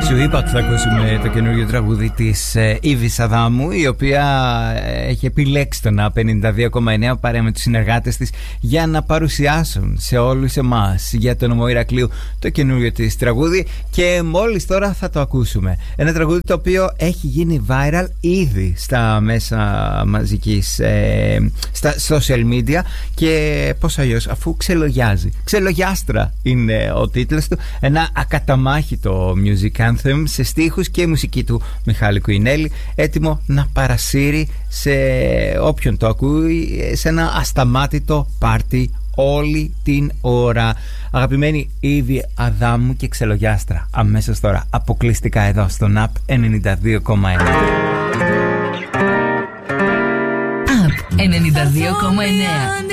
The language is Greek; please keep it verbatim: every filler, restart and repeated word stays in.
Σου είπα ότι θα ακούσουμε το καινούργιο τραγούδι της Ήβης Αδάμου, η οποία έχει επιλέξει τον ΑΠ ενενήντα δύο κόμμα εννέα παρέα με τους συνεργάτες της για να παρουσιάσουν σε όλους εμάς για τον νομό Ηρακλείου το καινούργιο της τραγούδι, και μόλις τώρα θα το ακούσουμε. Ένα τραγούδι το οποίο έχει γίνει viral ήδη στα μέσα μαζικής, ε, στα social media, και πώς αλλιώς, αφού ξελογιάζει. Ξελογιάστρα είναι ο τίτλος του. Ένα ακαταμάχητο music anthem σε στίχους και μουσική του Μιχάλη Κουινέλη, έτοιμο να παρασύρει σε όποιον το ακούει σε ένα ασταμάτητο πάρτι όλη την ώρα. Αγαπημένη Ήβη Αδάμου και Ξελογιάστρα, αμέσως τώρα, αποκλειστικά εδώ στον ΑΠ ενενήντα δύο κόμμα εννέα. ΑΠ ενενήντα δύο κόμμα εννέα.